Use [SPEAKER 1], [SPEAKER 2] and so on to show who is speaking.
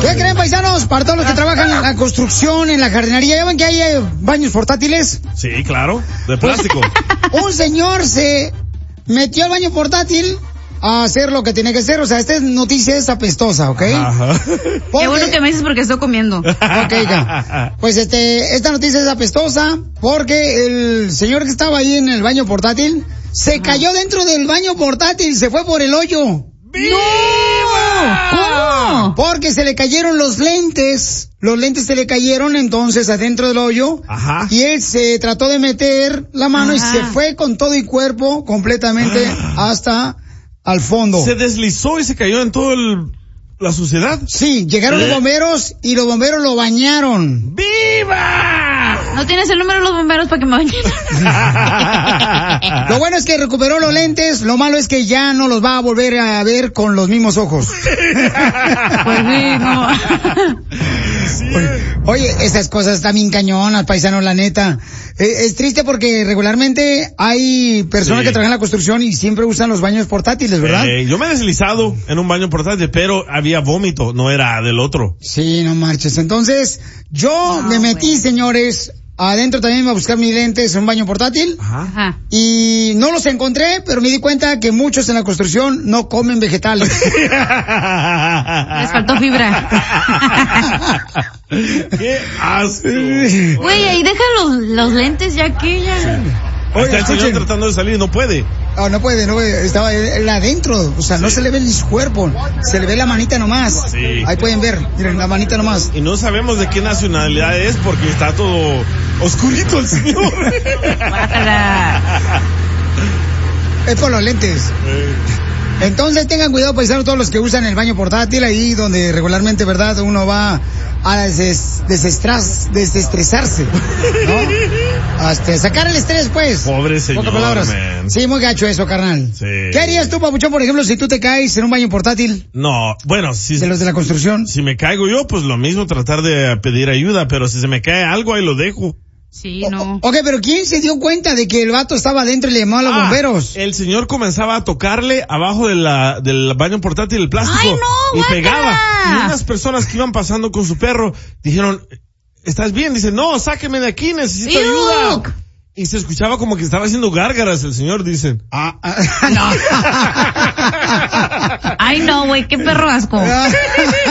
[SPEAKER 1] ¿Qué creen, paisanos? Para todos los que trabajan en la construcción, en la jardinería, ¿ya ven que hay baños portátiles?
[SPEAKER 2] Sí, claro, de plástico.
[SPEAKER 1] Un señor se metió al baño portátil a hacer lo que tiene que hacer. O sea, esta noticia es apestosa, ¿ok?
[SPEAKER 3] Ajá. Qué bueno que me dices porque estoy comiendo.
[SPEAKER 1] Ok, ya. Pues esta noticia es apestosa porque el señor que estaba ahí en el baño portátil se cayó dentro del baño portátil, se fue por el hoyo.
[SPEAKER 3] ¡No! ¿Cómo?
[SPEAKER 1] Porque se le cayeron los lentes se le cayeron entonces adentro del hoyo.
[SPEAKER 2] Ajá.
[SPEAKER 1] Y él se trató de meter la mano y se fue con todo y cuerpo completamente hasta al fondo.
[SPEAKER 2] ¿Se deslizó y se cayó en toda la suciedad?
[SPEAKER 1] Sí, llegaron los bomberos y los bomberos lo bañaron.
[SPEAKER 2] ¡Viva!
[SPEAKER 3] ¿No tienes el número de los bomberos para que me bañen?
[SPEAKER 1] Lo bueno es que recuperó los lentes, lo malo es que ya no los va a volver a ver con los mismos ojos.
[SPEAKER 3] Pues sí, no.
[SPEAKER 1] Oye, esas cosas están bien cañonas, paisanos, la neta. Es triste porque regularmente hay personas que trabajan en la construcción y siempre usan los baños portátiles, ¿verdad?
[SPEAKER 2] Yo me he deslizado en un baño portátil, pero había vómito, no era del otro.
[SPEAKER 1] Sí, no marches. Entonces, yo me metí, señores, adentro también iba a buscar mis lentes en un baño portátil.
[SPEAKER 3] Ajá.
[SPEAKER 1] Y no los encontré, pero me di cuenta que muchos en la construcción no comen vegetales.
[SPEAKER 3] Les faltó fibra.
[SPEAKER 2] ¡Qué asco!
[SPEAKER 3] Güey, ahí deja los lentes ya que ya...
[SPEAKER 2] Ahí está el señor tratando de salir, no puede.
[SPEAKER 1] No puede, estaba él adentro, o sea, no se le ve ni su cuerpo, se le ve la manita nomás.
[SPEAKER 2] Sí.
[SPEAKER 1] Ahí pueden ver, miren, la manita nomás.
[SPEAKER 2] Y no sabemos de qué nacionalidad es porque está todo oscurito el señor.
[SPEAKER 1] Es por los lentes. Entonces tengan cuidado, paisanos, todos los que usan el baño portátil, ahí donde regularmente, ¿verdad?, uno va a desestresarse, ¿no? Hasta sacar el estrés, pues.
[SPEAKER 2] Pobre señor,
[SPEAKER 1] pocas palabras.
[SPEAKER 2] Man.
[SPEAKER 1] Sí, muy gacho eso, carnal.
[SPEAKER 2] Sí.
[SPEAKER 1] ¿Qué harías tú, papuchón, por ejemplo, si tú te caes en un baño portátil?
[SPEAKER 2] No, bueno, si...
[SPEAKER 1] ¿De los de la construcción?
[SPEAKER 2] Si me caigo yo, pues lo mismo, tratar de pedir ayuda, pero si se me cae algo, ahí lo dejo.
[SPEAKER 3] Sí, no.
[SPEAKER 1] Ok, pero ¿quién se dio cuenta de que el vato estaba adentro y le llamó a los bomberos?
[SPEAKER 2] El señor comenzaba a tocarle abajo del baño portátil el plástico.
[SPEAKER 3] ¡Ay, no,
[SPEAKER 2] y
[SPEAKER 3] guácala!
[SPEAKER 2] pegaba. Y unas personas que iban pasando con su perro dijeron, ¿estás bien? Dice, no, sáqueme de aquí, necesito ayuda. Y se escuchaba como que estaba haciendo gárgaras el señor, dicen.
[SPEAKER 1] No.
[SPEAKER 3] Ay, no, güey, qué perro asco.